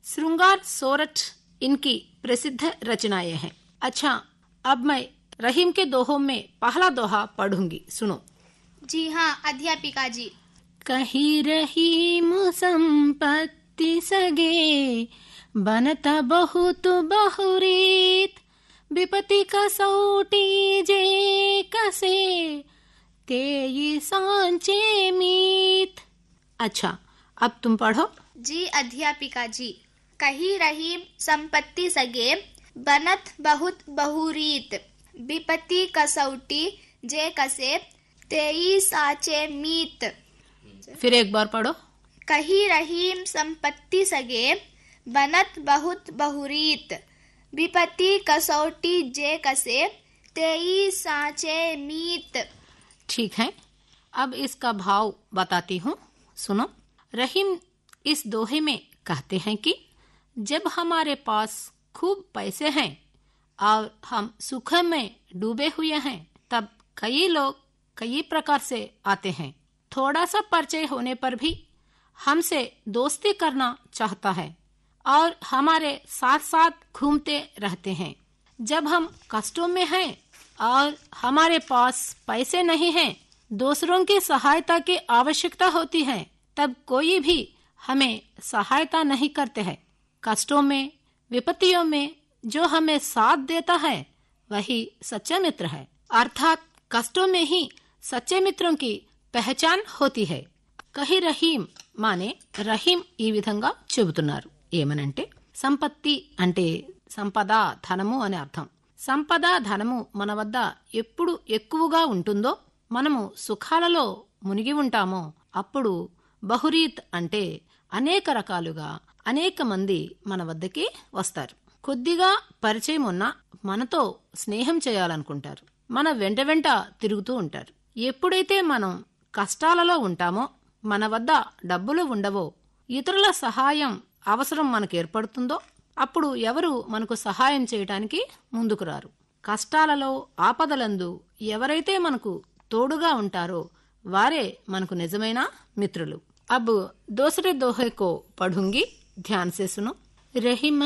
श्रृंगार सोरठ इनकी प्रसिद्ध रचनाएं हैं। अच्छा, अब मैं रहीम के दोहों में पहला दोहा पढ़ूंगी, सुनो। जी हाँ अध्यापिका जी। कही रहीम संपत्ति सगे, बनता बहुत बहुरीत, विपत्ति कसौटी जे कसे, तेई सांचे मीत। अच्छा, अब तुम पढ़ो। जी अध्यापिका जी। कही रहीम संपत्ति सगे, बनत बहुत बहुरीत, विपत्ति कसौटी जे कसे, तेई साचे मीत। फिर एक बार पढ़ो। कही रहीम संपत्ति सगे, बनत बहुत बहुरीत, विपत्ति कसौटी जे कसे, तेई साचे मीत। ठीक है, अब इसका भाव बताती हूँ, सुनो। रहीम इस दोहे में कहते हैं कि जब हमारे पास खूब पैसे हैं और हम सुख में डूबे हुए हैं, तब कई लोग कई प्रकार से आते हैं। थोड़ा सा परिचय होने पर भी हमसे दोस्ती करना चाहता है और हमारे साथ साथ घूमते रहते हैं। जब हम कष्टों में हैं और हमारे पास पैसे नहीं हैं, दूसरों की सहायता की आवश्यकता होती है, तब कोई भी हमें सहायता नहीं करते हैं। कष्टों में, विपत्तियों में जो हमें साथ देता है वही सच्चा मित्र है। अर्थात कष्टों में ही सच्चे मित्रों की पहचान होती है। कही రహీం మానే రహీం ఈ విధంగా చెబుతున్నారు. ఏమనంటే సంపత్తి అంటే సంపద, ధనము అని అర్థం. సంపద, ధనము మన వద్ద ఎప్పుడు ఎక్కువగా ఉంటుందో, మనము సుఖాలలో మునిగి ఉంటామో, అప్పుడు బహురీత్ అంటే అనేక రకాలుగా అనేక మంది మన వద్దకి వస్తారు. కొద్దిగా పరిచయం ఉన్నా మనతో స్నేహం చేయాలనుకుంటారు. మన వెంట వెంట తిరుగుతూ ఉంటారు. ఎప్పుడైతే మనం కష్టాలలో ఉంటామో, మన వద్ద డబ్బులు ఉండవో, ఇతరుల సహాయం అవసరం మనకు ఏర్పడుతుందో, అప్పుడు ఎవరు మనకు సహాయం చేయటానికి ముందుకు రారు. కష్టాలలో, ఆపదలందు ఎవరైతే మనకు తోడుగా ఉంటారో వారే మనకు నిజమైన మిత్రులు. अब दूसरे दोहे को पढ़ूंगी, ध्यान से सुनो। रहीम